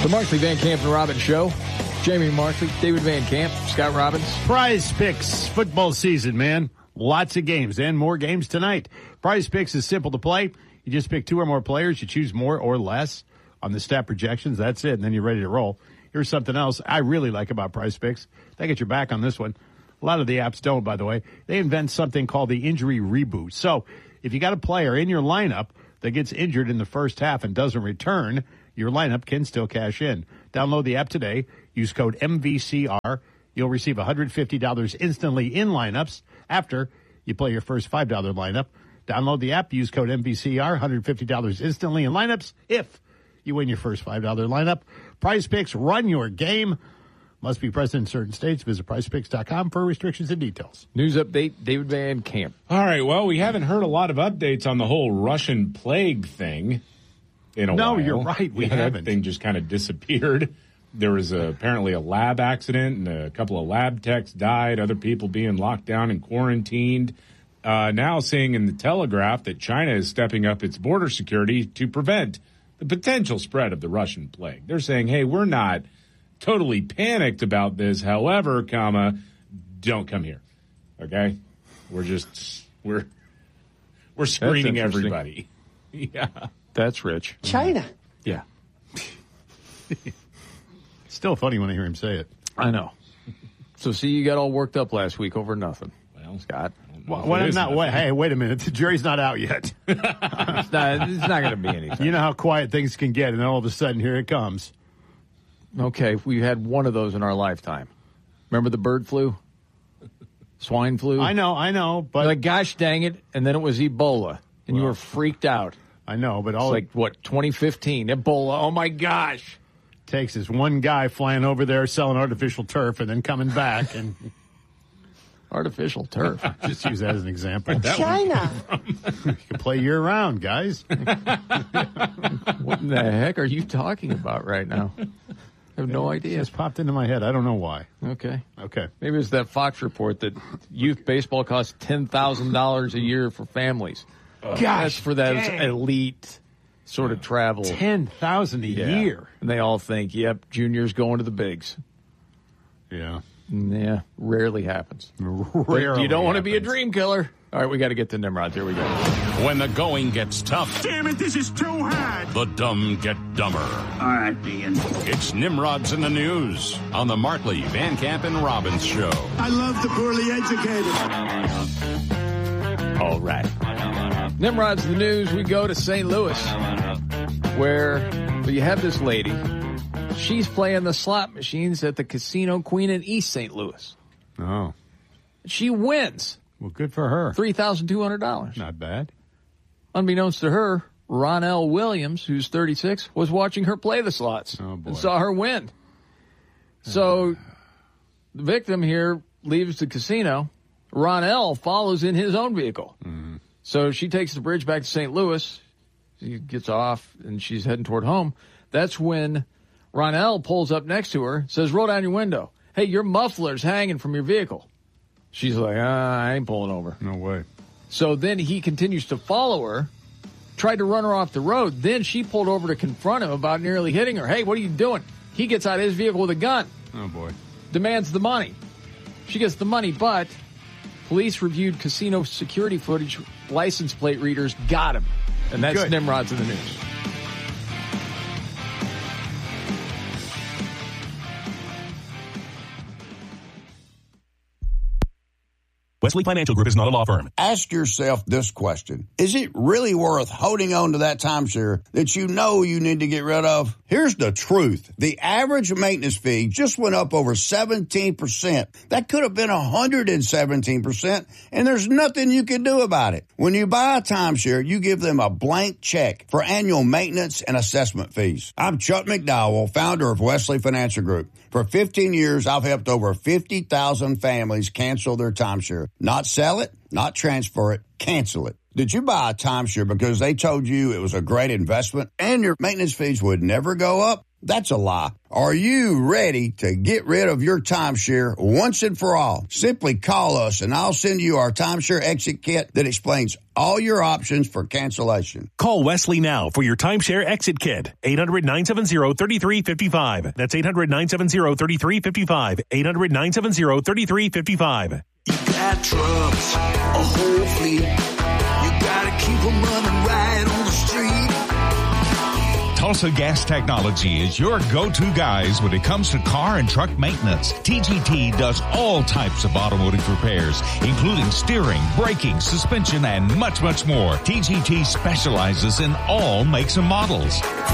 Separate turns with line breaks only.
The Markley, Van Camp, and Robbins Show. Jamie Markley, David Van Camp, Scott Robbins.
Prize Picks football season, man. Lots of games and more games tonight. Prize Picks is simple to play. You just pick two or more players. You choose more or less on the stat projections. That's it, and then you're ready to roll. Here's something else I really like about Prize Picks. They get your back on this one. A lot of the apps don't, by the way. They invent something called the injury reboot. So if you got a player in your lineup that gets injured in the first half and doesn't return, your lineup can still cash in. Download the app today. Use code MVCR. You'll receive $150 instantly in lineups after you play your first $5 lineup. Download the app. Use code MVCR. $150 instantly in lineups if you win your first $5 lineup. Prize Picks, run your game. Must be present in certain states. Visit PrizePicks.com for restrictions and details.
News update, David Van Camp.
All right, well, we haven't heard a lot of updates on the whole Russian plague thing in a while.
No, you're right. We haven't.
That thing just kind of disappeared. There was apparently a lab accident, and a couple of lab techs died, other people being locked down and quarantined. Now seeing in the Telegraph that China is stepping up its border security to prevent the potential spread of the Russian plague. They're saying, hey, we're not totally panicked about this. However, don't come here. Okay? We're screening everybody. Yeah.
That's rich.
China.
Yeah.
Still funny when I hear him say it.
I know. So, see, you got all worked up last week over nothing.
Well,
Scott.
Hey, wait a minute. The jury's not out yet.
It's not going to be anything.
You know how quiet things can get, and then all of a sudden, here it comes.
Okay, we had one of those in our lifetime. Remember the bird flu? Swine flu?
I know, but...
Like, gosh dang it, and then it was Ebola, and you were freaked out.
I know, but all...
It's like, 2015, Ebola, oh my gosh.
Takes is one guy flying over there selling artificial turf and then coming back and...
Artificial turf.
Just use that as an example.
China.
You can play year-round, guys.
What in the heck are you talking about right now? I have no idea.
It just popped into my head. I don't know why.
Okay.
Maybe
it's that Fox report that youth baseball costs $10,000 a year for families.
Gosh,
that's for that elite sort of travel.
$10,000 a year.
And they all think, yep, junior's going to the bigs.
Yeah.
Yeah, rarely happens.
Rarely
you don't want to be a dream killer. All right, we got to get to Nimrod. Here we go.
When the going gets tough.
Damn it, this is too hard.
The dumb get dumber.
All right, Ian.
It's Nimrod's in the News on the Markley, Van Camp, and Robbins Show.
I love the poorly educated.
All right. Nimrod's in the News. We go to St. Louis, where you have this lady. She's playing the slot machines at the Casino Queen in East St. Louis.
Oh.
She wins.
Well, good for her.
$3,200.
Not bad.
Unbeknownst to her, Ronell Williams, who's 36, was watching her play the slots and saw her win. So the victim here leaves the casino. Ronell follows in his own vehicle.
Mm-hmm.
So she takes the bridge back to St. Louis. She gets off, and she's heading toward home. That's when Ronell pulls up next to her, says, roll down your window. Hey, your muffler's hanging from your vehicle. She's like, I ain't pulling over.
No way.
So then he continues to follow her, tried to run her off the road. Then she pulled over to confront him about nearly hitting her. Hey, what are you doing? He gets out of his vehicle with a gun.
Oh, boy.
Demands the money. She gets the money, but police reviewed casino security footage. License plate readers got him. And that's
Good.
Nimrod's in the News.
Wesley Financial Group is not a law firm.
Ask yourself this question. Is it really worth holding on to that timeshare that you know you need to get rid of? Here's the truth. The average maintenance fee just went up over 17%. That could have been 117%, and there's nothing you can do about it. When you buy a timeshare, you give them a blank check for annual maintenance and assessment fees. I'm Chuck McDowell, founder of Wesley Financial Group. For 15 years, I've helped over 50,000 families cancel their timeshare. Not sell it, not transfer it, cancel it. Did you buy a timeshare because they told you it was a great investment and your maintenance fees would never go up? That's a lie. Are you ready to get rid of your timeshare once and for all? Simply call us and I'll send you our timeshare exit kit that explains all your options for cancellation.
Call Wesley now for your timeshare exit kit. 800-970-3355. That's 800-970-3355. 800-970-3355.
You got trucks, a whole fleet. You gotta keep them running right on the street.
Tulsa Gas Technology is your go-to guys when it comes to car and truck maintenance. TGT does all types of automotive repairs, including steering, braking, suspension, and much, much more. TGT specializes in all makes and models.